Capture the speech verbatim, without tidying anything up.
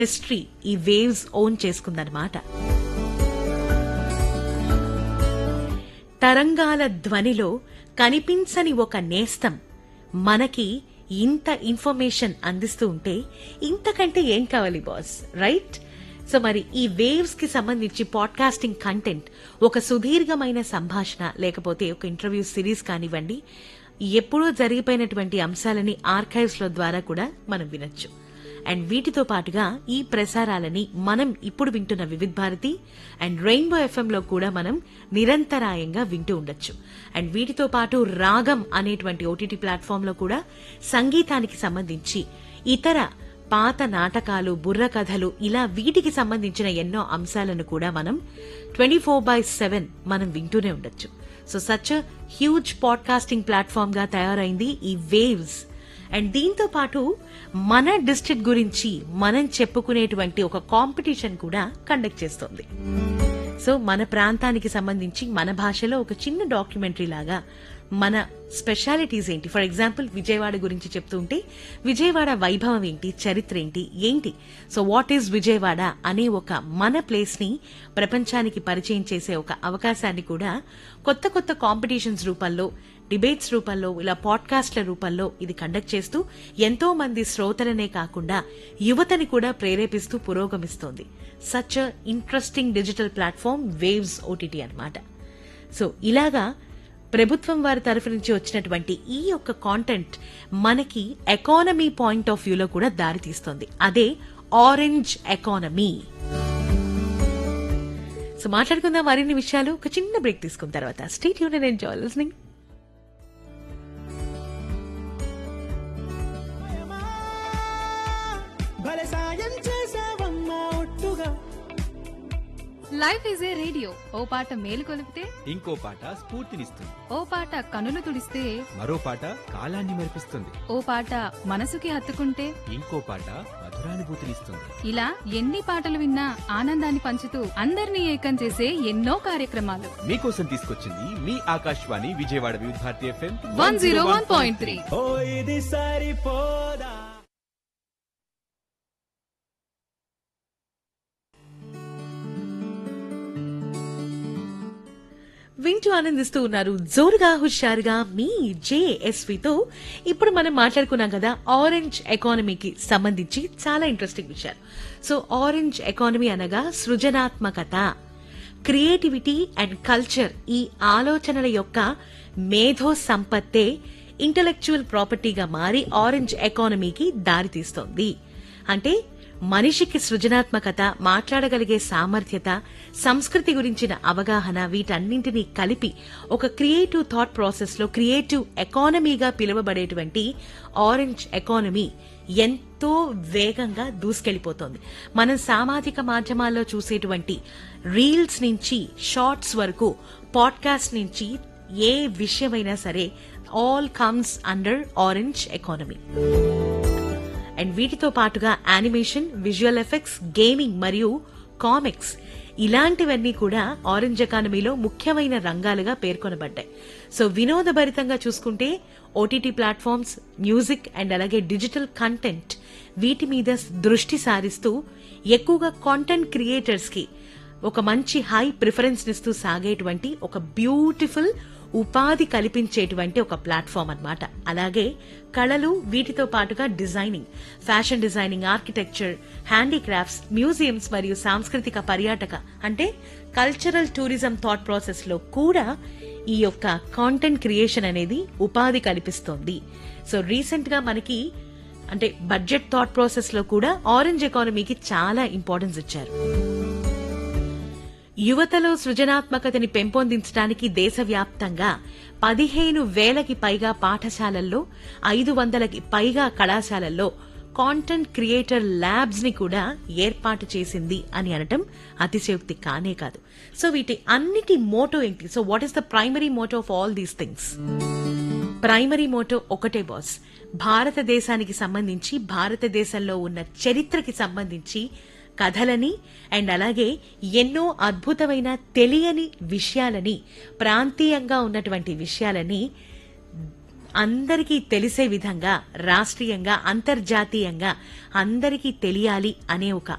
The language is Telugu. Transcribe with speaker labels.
Speaker 1: హిస్టరీ ఈ వేవ్స్ ఓన్ చేసుకుందనమాట. తరంగాల ధ్వనిలో కనిపించని ఒక నేస్తం మనకి ఇంత ఇన్ఫర్మేషన్ అందిస్తూ ఉంటే ఇంతకంటే ఏం కావాలి బాస్, రైట్? సో మరి ఈ వేవ్స్ కి సంబంధించి పాడ్కాస్టింగ్ కంటెంట్ ఒక సుదీర్ఘమైన సంభాషణ లేకపోతే ఒక ఇంటర్వ్యూ సిరీస్ కానివ్వండి, ఎప్పుడూ జరిగిపోయినటువంటి అంశాలని ఆర్కైవ్స్ లో ద్వారా కూడా మనం వినొచ్చు. అండ్ వీటితో పాటుగా ఈ ప్రసారాలని మనం ఇప్పుడు వింటున్న Vividh Bharati and rainbow FM లో కూడా మనం నిరంతరాయంగా వింటూ ఉండొచ్చు. అండ్ వీటితో పాటు రాగం అనేటువంటి ఓటీటీ ప్లాట్ఫామ్ లో కూడా సంగీతానికి సంబంధించి ఇతర పాత నాటకాలు, బుర్ర కథలు, ఇలా వీటికి సంబంధించిన ఎన్నో అంశాలను కూడా మనం ట్వంటీ ఫోర్ బై సెవెన్ మనం వింటూనే ఉండొచ్చు. So such huge podcasting platform గా తయారైంది ఈ వేవ్స్. అండ్ దీంతో పాటు మన డిస్ట్రిక్ట్ గురించి మనం చెప్పుకునేటువంటి ఒక కాంపిటీషన్ కూడా కండక్ట్ చేస్తోంది. సో మన ప్రాంతానికి సంబంధించి మన భాషలో ఒక చిన్న డాక్యుమెంటరీ లాగా మన స్పెషాలిటీస్ ఏంటి, ఫర్ ఎగ్జాంపుల్ విజయవాడ గురించి చెప్తూ ఉంటే విజయవాడ వైభవం ఏంటి, చరిత్ర ఏంటి ఏంటి సో వాట్ ఈజ్ విజయవాడ అనే ఒక మన ప్లేస్ ని ప్రపంచానికి పరిచయం చేసే ఒక అవకాశాన్ని కూడా కొత్త కొత్త కాంపిటీషన్స్ రూపంలో, డిబేట్స్ రూపంలో, ఇలా పాడ్కాస్ట్ల రూపంలో ఇది కండక్ట్ చేస్తూ ఎంతో మంది శ్రోతలనే కాకుండా యువతని కూడా ప్రేరేపిస్తూ పురోగమిస్తోంది. Such interesting digital platform waves OTT అన్నమాట. సో ఇలాగా ప్రభుత్వం వారి తరఫు నుంచి వచ్చినటువంటి ఈ యొక్క కాంటెంట్ మనకి ఎకానమీ పాయింట్ ఆఫ్ వ్యూలో కూడా దారి తీస్తోంది. అదే ఆరెంజ్ ఎకానమీ. సో మాట్లాడుకుందాం మరిన్ని విషయాలు ఒక చిన్న బ్రేక్ తీసుకున్న తర్వాత. Stay tuned and enjoy listening.
Speaker 2: Life is a radio. ఓ పాట మేలు కొలిపితే
Speaker 3: ఇంకో పాట స్ఫూర్తినిస్తుంది.
Speaker 2: ఓ పాట కనులు తుడిస్తే
Speaker 3: మరో పాట కాలాన్ని మరిపిస్తుంది.
Speaker 2: ఓ పాట మనసుకి హత్తుకుంటే
Speaker 3: ఇంకో పాట మధురానుభూతినిస్తుంది.
Speaker 2: ఇలా ఎన్ని పాటలు విన్నా ఆనందాన్ని పంచుతూ అందరినీ ఏకం చేసే ఎన్నో కార్యక్రమాలు
Speaker 3: మీకోసం తీసుకొచ్చింది మీ ఆకాశవాణి విజయవాడ వివిధ Bharati FM
Speaker 2: one zero one point three.
Speaker 1: వింటూ ఆనందిస్తూ ఉన్నారు జోరుగా హుషారుగా మీ జేఎస్వితో. ఇప్పుడు మనం మాట్లాడుకున్నాం కదా ఆరెంజ్ ఎకానమీకి సంబంధించి చాలా ఇంట్రెస్టింగ్ విషయాలు. సో ఆరెంజ్ ఎకానమీ అనగా సృజనాత్మకత, క్రియేటివిటీ అండ్ కల్చర్, ఈ ఆలోచనల యొక్క మేధో సంపత్తే ఇంటలెక్చువల్ ప్రాపర్టీగా మారి ఆరెంజ్ ఎకానమీకి దారితీస్తోంది. అంటే మనిషికి సృజనాత్మకత, మాట్లాడగలిగే సామర్థ్యత, సంస్కృతి గురించిన అవగాహన, వీటన్నింటినీ కలిపి ఒక క్రియేటివ్ థాట్ ప్రాసెస్ లో క్రియేటివ్ ఎకానమీగా పిలువబడేటువంటి ఆరెంజ్ ఎకానమీ ఎంతో వేగంగా దూసుకెళ్లిపోతోంది. మనం సామాజిక మాధ్యమాల్లో చూసేటువంటి రీల్స్ నుంచి షార్ట్స్ వరకు, పాడ్కాస్ట్ నుంచి ఏ విషయమైనా సరే all comes under orange economy. And వీటితో పాటుగా యానిమేషన్, విజువల్ ఎఫెక్ట్స్, గేమింగ్ మరియు కామిక్స్, ఇలాంటివన్నీ కూడా ఆరెంజ్ ఎకానమీలో ముఖ్యమైన రంగాలుగా పేర్కొనబడ్డాయి. సో వినోదభరితంగా చూసుకుంటే ఓటీటీ ప్లాట్ఫామ్స్, మ్యూజిక్ అండ్ అలాగే డిజిటల్ కంటెంట్, వీటి మీద దృష్టి సారిస్తూ ఎక్కువగా కాంటెంట్ క్రియేటర్స్ కి ఒక మంచి హై ప్రిఫరెన్స్ ఇస్తూ సాగేటువంటి ఒక బ్యూటిఫుల్ ఉపాధి కల్పించేటువంటి ఒక ప్లాట్ఫామ్ అన్నమాట. అలాగే కళలు, వీటితో పాటుగా designing, fashion designing, architecture, handicrafts, museums మరియు సాంస్కృతిక పర్యాటక అంటే కల్చరల్ టూరిజం థాట్ ప్రాసెస్ లో కూడా ఈ యొక్క కాంటెంట్ క్రియేషన్ అనేది ఉపాధి కల్పిస్తోంది. సో రీసెంట్ గా మనకి అంటే బడ్జెట్ థాట్ ప్రాసెస్ లో కూడా ఆరెంజ్ ఎకానమీకి చాలా ఇంపార్టెన్స్ ఇచ్చారు. యువతలో సృజనాత్మకతని పెంపొందించడానికి దేశవ్యాప్తంగా పదిహేను వేలకి పైగా పాఠశాలల్లో, ఐదు వందలకి పైగా కళాశాలల్లో కాంటెంట్ క్రియేటర్ ల్యాబ్స్ ని కూడా ఏర్పాటు చేసింది అని అనటం అతిశయోక్తి కానే కాదు. సో వీటి అన్నిటి మోటో ఏంటి? So what is the primary motto of all these things? Primary Moto ఒకటే బాస్, భారతదేశానికి సంబంధించి, భారతదేశంలో ఉన్న చరిత్రకి సంబంధించి కథలని అండ్ అలాగే ఎన్నో అద్భుతమైన తెలియని విషయాలని, ప్రాంతీయంగా ఉన్నటువంటి విషయాలని అందరికీ తెలిసే విధంగా రాష్ట్రీయంగా అంతర్జాతీయంగా అందరికీ తెలియాలి అనే ఒక